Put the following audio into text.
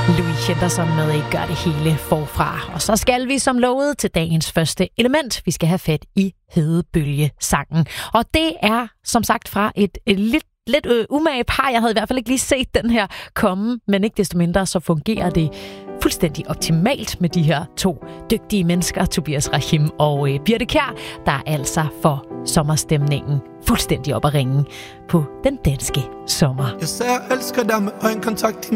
Louis Henderson med I gør det hele forfra. Og så skal vi som lovet til dagens første element. Vi skal have fat i Hedebølge-sangen. Og det er som sagt fra et lidt umage par. Jeg havde i hvert fald ikke lige set den her komme, men ikke desto mindre så fungerer det fuldstændig optimalt med de her to dygtige mennesker, Tobias Rahim og Birthe Kjær, der altså får sommerstemningen fuldstændig op at ringe på den danske sommer. Jeg sagde, jeg elsker dig med øjenkontakt i